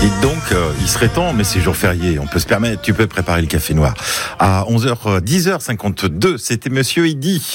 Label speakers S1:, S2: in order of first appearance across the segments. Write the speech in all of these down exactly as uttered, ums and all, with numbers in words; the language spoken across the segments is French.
S1: Dites donc, euh, il serait temps, mais c'est jour férié, on peut se permettre, tu peux préparer le café noir. À onze heures, dix heures cinquante-deux, c'était Monsieur Eddy.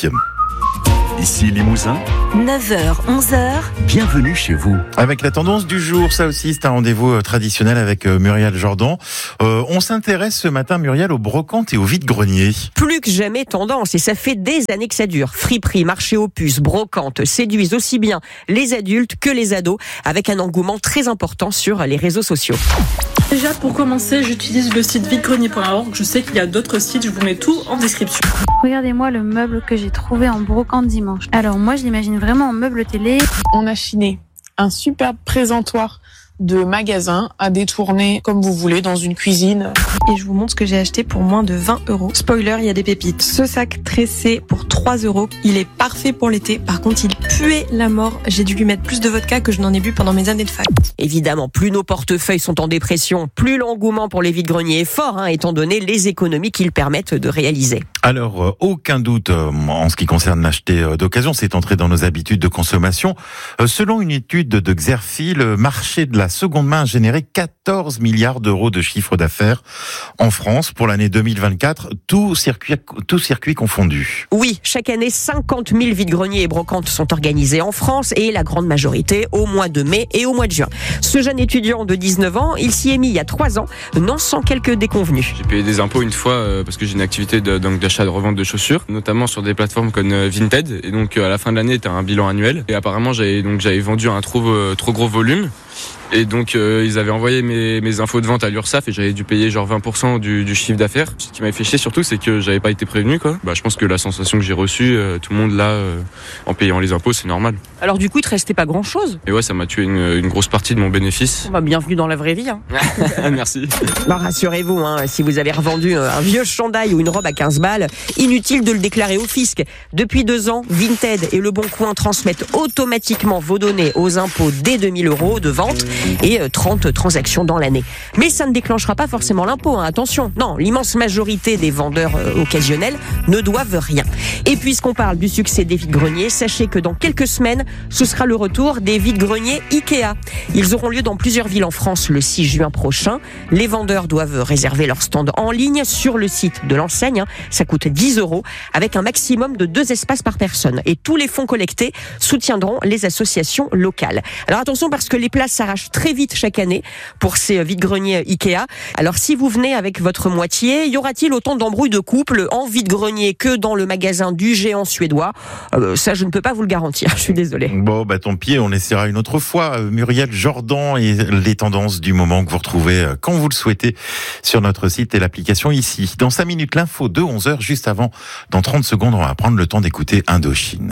S2: Ici Limousin,
S3: neuf heures, onze heures.
S2: Bienvenue chez vous.
S1: Avec la tendance du jour, ça aussi c'est un rendez-vous traditionnel avec Muriel Jordan. Euh, on s'intéresse ce matin, Muriel, aux brocantes et aux vide-greniers.
S4: Plus que jamais tendance, et ça fait des années que ça dure. Friperie, marché aux puces, brocantes séduisent aussi bien les adultes que les ados, avec un engouement très important sur les réseaux sociaux.
S5: Déjà, pour commencer, j'utilise le site vide grenier point org. Je sais qu'il y a d'autres sites, je vous mets tout en description.
S6: Regardez-moi le meuble que j'ai trouvé en brocante dimanche. Alors moi, je l'imagine vraiment en meuble télé.
S7: On a chiné un superbe présentoir de magasin à détourner comme vous voulez dans une cuisine.
S8: Et je vous montre ce que j'ai acheté pour moins de vingt euros. Spoiler, il y a des pépites. Ce sac tressé pour trois euros. Il est parfait pour l'été. Par contre, il puait la mort. J'ai dû lui mettre plus de vodka que je n'en ai bu pendant mes années de fac.
S4: Évidemment, plus nos portefeuilles sont en dépression, plus l'engouement pour les vide-greniers est fort, hein, étant donné les économies qu'ils permettent de réaliser.
S1: Alors, euh, aucun doute euh, en ce qui concerne l'acheter euh, d'occasion, c'est entré dans nos habitudes de consommation. Euh, selon une étude de Xerfi, le marché de la seconde main a généré quatorze milliards d'euros de chiffre d'affaires en France pour l'année deux mille vingt-quatre, tout circuit, tout circuit confondu.
S4: Oui, chaque année, cinquante mille vide-greniers et brocantes sont organisés en France et la grande majorité au mois de mai et au mois de juin. Ce jeune étudiant de dix-neuf ans, il s'y est mis il y a trois ans, non sans quelques déconvenues.
S9: J'ai payé des impôts une fois euh, parce que j'ai une activité de, donc d'achat de revente de chaussures, notamment sur des plateformes comme euh, Vinted. Et donc euh, à la fin de l'année, t'as un bilan annuel. Et apparemment, j'avais donc j'avais vendu un trop euh, trop gros volume. Et donc euh, ils avaient envoyé mes, mes infos de vente à l'URSSAF et j'avais dû payer genre vingt pour cent du, du chiffre d'affaires. Ce qui m'avait fait chier surtout, c'est que j'avais pas été prévenu quoi. Bah je pense que la sensation que j'ai reçue, euh, tout le monde là, euh, en payant les impôts, c'est normal.
S4: Alors du coup, il te restait pas grand chose.
S9: Et ouais, ça m'a tué une, une grosse partie de mon bénéfice.
S4: Bah, bienvenue dans la vraie vie. Hein.
S9: Merci.
S4: Bah, rassurez-vous, hein, si vous avez revendu un vieux chandail ou une robe à quinze balles, inutile de le déclarer au fisc. Depuis deux ans, Vinted et Le Bon Coin transmettent automatiquement vos données aux impôts dès deux mille euros de vente et trente transactions dans l'année. Mais ça ne déclenchera pas forcément l'impôt, hein, attention. Non, l'immense majorité des vendeurs euh, occasionnels ne doivent rien. Et puisqu'on parle du succès des vide-greniers, sachez que dans quelques semaines, ce sera le retour des vide-greniers Ikea. Ils auront lieu dans plusieurs villes en France le six juin prochain. Les vendeurs doivent réserver leur stand en ligne sur le site de l'enseigne. Hein. Ça coûte dix euros avec un maximum de deux espaces par personne. Et tous les fonds collectés soutiendront les associations locales. Alors attention parce que les places s'arrachent très vite chaque année pour ces vide-greniers Ikea. Alors si vous venez avec votre moitié, y aura-t-il autant d'embrouilles de couple en vide-grenier que dans le magasin du géant suédois ? euh, Ça, je ne peux pas vous le garantir, je suis désolée.
S1: Bon, bah tant pis, on essaiera une autre fois. Muriel Jordan et les tendances du moment que vous retrouvez quand vous le souhaitez sur notre site et l'application ici. Dans cinq minutes, l'info de onze heures, juste avant, dans trente secondes, on va prendre le temps d'écouter Indochine.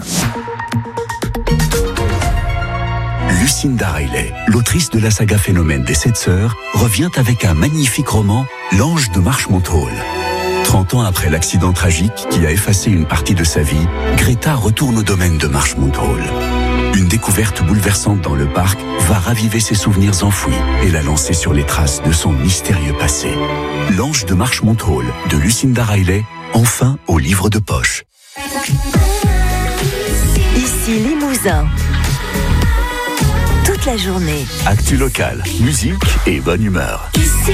S2: Lucinda Riley, l'autrice de la saga Phénomène des Sept Sœurs, revient avec un magnifique roman, L'Ange de Marchmont Hall. trente ans après l'accident tragique qui a effacé une partie de sa vie, Greta retourne au domaine de Marchmont Hall. Une découverte bouleversante dans le parc va raviver ses souvenirs enfouis et la lancer sur les traces de son mystérieux passé. L'Ange de Marchmont Hall de Lucinda Riley, enfin au livre de poche.
S3: Ici Limousin. Toute la journée.
S2: Actu local, musique et bonne humeur.
S3: Ici